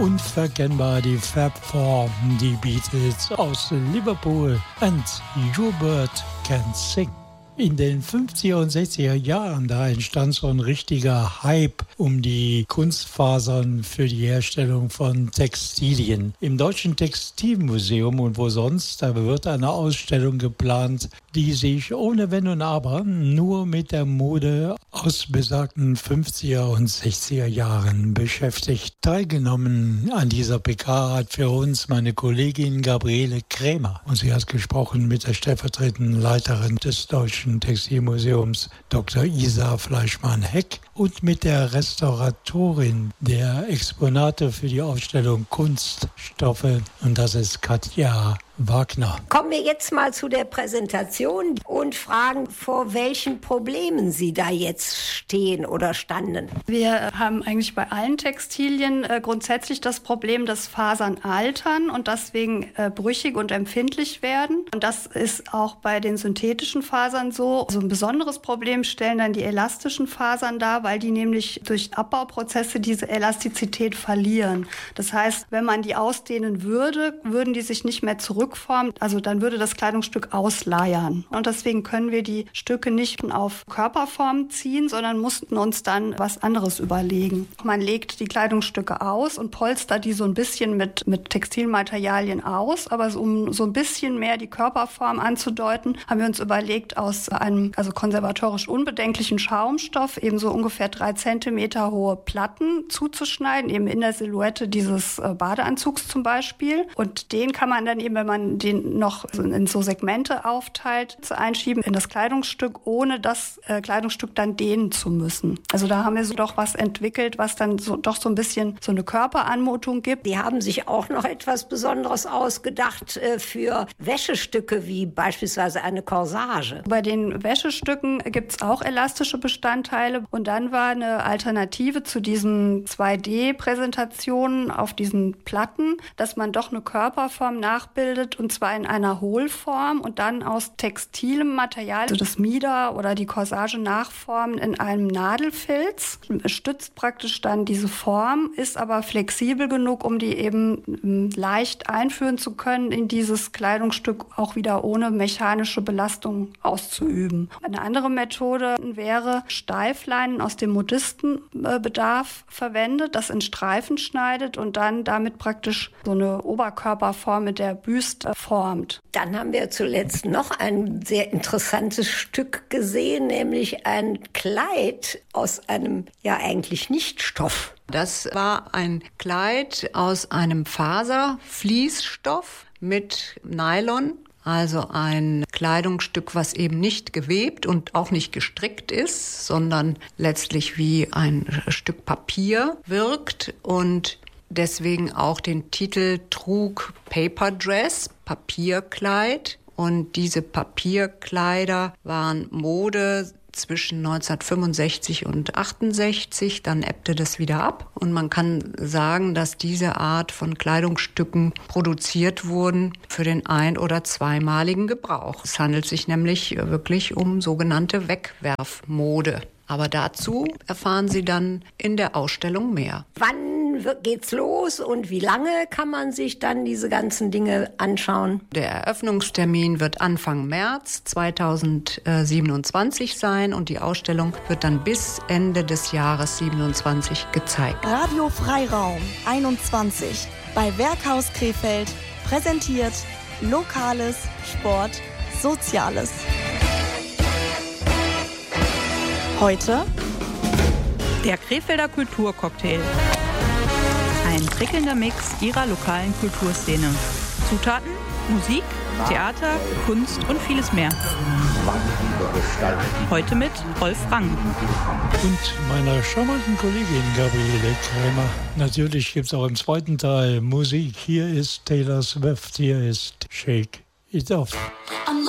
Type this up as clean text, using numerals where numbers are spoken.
Unverkennbar die Fab Four, die Beatles aus Liverpool and Your Bird Can Sing. In den 50er und 60er Jahren, da entstand so ein richtiger Hype um die Kunstfasern für die Herstellung von Textilien. Im Deutschen Textilmuseum und wo sonst, da wird eine Ausstellung geplant, die sich ohne Wenn und Aber nur mit der Mode aus besagten 50er und 60er Jahren beschäftigt. Teilgenommen an dieser PK hat für uns meine Kollegin Gabriele Krämer. Und sie hat gesprochen mit der stellvertretenden Leiterin des Deutschen Textilmuseums, Dr. Isa Fleischmann-Heck, und mit der Restauratorin der Exponate für die Ausstellung Kunststoffe, und das ist Katja Wagner. Kommen wir jetzt mal zu der Präsentation und fragen, vor welchen Problemen Sie da jetzt stehen oder standen. Wir haben eigentlich bei allen Textilien grundsätzlich das Problem, dass Fasern altern und deswegen brüchig und empfindlich werden. Und das ist auch bei den synthetischen Fasern so. Also ein besonderes Problem stellen dann die elastischen Fasern dar, weil die nämlich durch Abbauprozesse diese Elastizität verlieren. Das heißt, wenn man die ausdehnen würde, würden die sich nicht mehr zurückformen. Also dann würde das Kleidungsstück ausleiern. Und deswegen können wir die Stücke nicht auf Körperform ziehen, sondern mussten uns dann was anderes überlegen. Man legt die Kleidungsstücke aus und polstert die so ein bisschen mit Textilmaterialien aus. Aber um so ein bisschen mehr die Körperform anzudeuten, haben wir uns überlegt, aus einem konservatorisch unbedenklichen Schaumstoff eben so ungefähr 3 Zentimeter hohe Platten zuzuschneiden, eben in der Silhouette dieses Badeanzugs zum Beispiel. Und den kann man dann eben, wenn man den noch in so Segmente aufteilt, einschieben in das Kleidungsstück, ohne das Kleidungsstück dann dehnen zu müssen. Also da haben wir so doch was entwickelt, was dann doch so ein bisschen so eine Körperanmutung gibt. Die haben sich auch noch etwas Besonderes ausgedacht für Wäschestücke, wie beispielsweise eine Corsage. Bei den Wäschestücken gibt es auch elastische Bestandteile. Und dann war eine Alternative zu diesen 2D-Präsentationen auf diesen Platten, dass man doch eine Körperform nachbildet, und zwar in einer Hohlform und dann aus textilem Material, also das Mieder oder die Corsage nachformen in einem Nadelfilz. Stützt praktisch dann diese Form, ist aber flexibel genug, um die eben leicht einführen zu können in dieses Kleidungsstück, auch wieder ohne mechanische Belastung auszuüben. Eine andere Methode wäre, Steifleinen aus dem Modistenbedarf verwendet, das in Streifen schneidet und dann damit praktisch so eine Oberkörperform mit der Büste formt. Dann haben wir zuletzt noch ein sehr interessantes Stück gesehen, nämlich ein Kleid aus einem eigentlich Nichtstoff. Das war ein Kleid aus einem Faserfließstoff mit Nylon. Also ein Kleidungsstück, was eben nicht gewebt und auch nicht gestrickt ist, sondern letztlich wie ein Stück Papier wirkt und deswegen auch den Titel trug Paper Dress, Papierkleid. Und diese Papierkleider waren Mode zwischen 1965 und 68, dann ebbte das wieder ab. Und man kann sagen, dass diese Art von Kleidungsstücken produziert wurden für den ein- oder zweimaligen Gebrauch. Es handelt sich nämlich wirklich um sogenannte Wegwerfmode. Aber dazu erfahren Sie dann in der Ausstellung mehr. Wann geht's los und wie lange kann man sich dann diese ganzen Dinge anschauen? Der Eröffnungstermin wird Anfang März 2027 sein und die Ausstellung wird dann bis Ende des Jahres 27 gezeigt. Radio Freiraum 21 bei Werkhaus Krefeld präsentiert Lokales, Sport, Soziales. Heute der Krefelder Kulturcocktail. Ein prickelnder Mix ihrer lokalen Kulturszene. Zutaten, Musik, Theater, Kunst und vieles mehr. Heute mit Rolf Rang. Und meiner charmanten Kollegin Gabriele Krämer. Natürlich gibt es auch im zweiten Teil Musik. Hier ist Taylor Swift, hier ist Shake It Off.